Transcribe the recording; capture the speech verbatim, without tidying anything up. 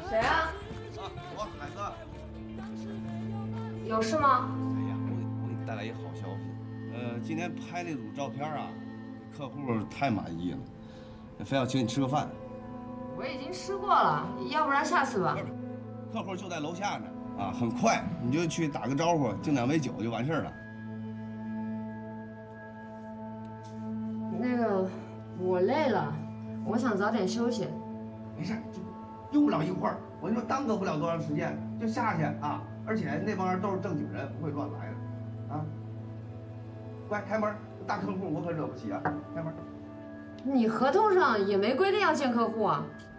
谁啊？ 啊，我海哥。 有事吗？ 哎呀，我给我给你带来一个好消息。呃，今天拍那组照片啊，客户太满意了，非要请你吃个饭。 我已经吃过了，要不然下次吧。 客户就在楼下呢，啊，很快你就去打个招呼，敬两杯酒就完事儿了。 那个，我累了，我想早点休息。 没事，就用不了一会儿，我跟你说耽搁不了多长时间，就下去啊。而且那帮人都是正经人，不会乱来的，啊。乖，开门，大客户我可惹不起啊，开门。 你合同上也没规定要见客户啊。